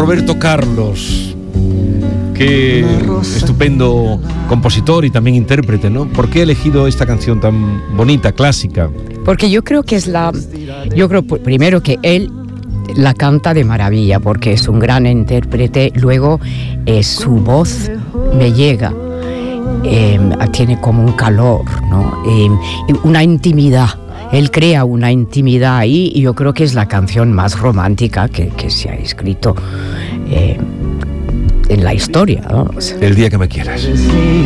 Roberto Carlos. Qué estupendo compositor y también intérprete, ¿no? ¿Por qué ha elegido esta canción tan bonita, clásica? Porque yo creo que primero que él la canta de maravilla, porque es un gran intérprete. Luego su voz me llega, tiene como un calor, ¿no? Una intimidad. Él crea una intimidad ahí, y yo creo que es la canción más romántica que se ha escrito en la historia, ¿no? El día que me quieras.